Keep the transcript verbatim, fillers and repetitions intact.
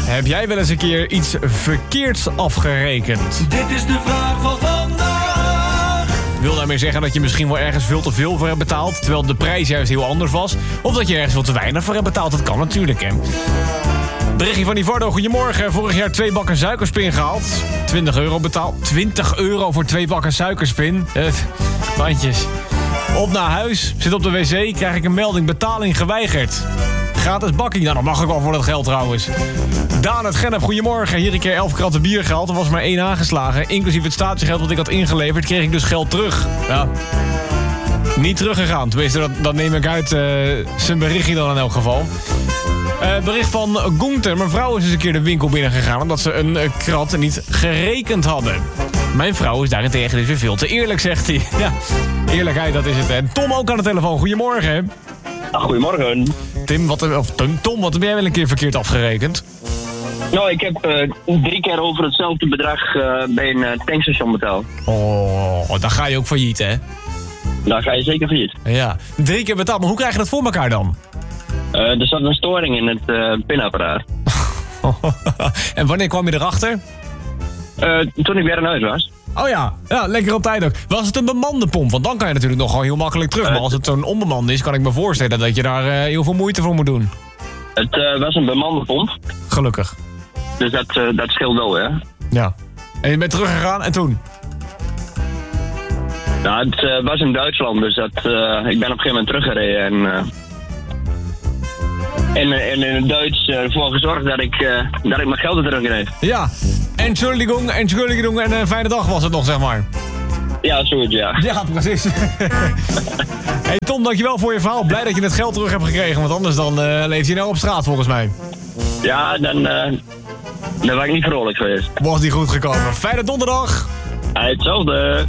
Heb jij wel eens een keer iets verkeerds afgerekend? Dit is de vraag van vandaag. Wil daarmee zeggen dat je misschien wel ergens veel te veel voor hebt betaald, terwijl de prijs juist heel anders was? Of dat je ergens veel te weinig voor hebt betaald? Dat kan natuurlijk, hè? Berichtje van Ivardo, goedemorgen. Vorig jaar twee bakken suikerspin gehaald. twintig euro betaald. twintig euro voor twee bakken suikerspin. Eh, bandjes. Op naar huis, zit op de wc, krijg ik een melding betaling geweigerd. Gratis bakking, nou dat mag ook wel voor dat geld trouwens. Daan uit Gennep, goedemorgen. Hier een keer elf kratten bier gehaald. Er was maar één aangeslagen. Inclusief het statiegeld dat ik had ingeleverd, kreeg ik dus geld terug. Ja. Niet teruggegaan. Tenminste, dat, dat neem ik uit uh, zijn berichtje dan in elk geval. Uh, bericht van Gunther. Mijn vrouw is eens een keer de winkel binnengegaan omdat ze een uh, krat niet gerekend hadden. Mijn vrouw is daarentegen dus weer veel te eerlijk, zegt hij. Ja, eerlijkheid, dat is het. En Tom ook aan de telefoon. Goedemorgen. Goedemorgen. Tim, wat, of Tom, wat heb jij wel een keer verkeerd afgerekend? Nou, ik heb uh, drie keer over hetzelfde bedrag uh, bij een uh, tankstation betaald. Oh, dan ga je ook failliet, hè? Daar ga je zeker failliet. Ja, drie keer betaald. Maar hoe krijg je dat voor elkaar dan? Uh, er zat een storing in het uh, pinapparaat. En wanneer kwam je erachter? Uh, toen ik weer in huis was. Oh ja, ja, lekker op tijd ook. Was het een bemande pomp? Want dan kan je natuurlijk nog gewoon heel makkelijk terug. Uh, maar als het zo'n onbemand is, kan ik me voorstellen dat je daar uh, heel veel moeite voor moet doen. Het uh, was een bemande pomp. Gelukkig. Dus dat, uh, dat scheelt wel, hè? Ja. En je bent teruggegaan en toen? Nou, het uh, was in Duitsland, dus dat, uh, ik ben op een gegeven moment teruggereden en... Uh, En, en in het Duits uh, ervoor gezorgd dat ik, uh, dat ik mijn geld er terugkreeg. Ja, Entschuldigung, Entschuldigung en een fijne dag was het nog, zeg maar. Ja, zoiets, ja. Ja, precies. Hey Tom, dankjewel voor je verhaal. Blij dat je het geld terug hebt gekregen, want anders dan uh, leef je nou op straat volgens mij. Ja, dan, uh, dan was ik niet vrolijk geweest. Was die goed gekomen. Fijne donderdag. Hetzelfde.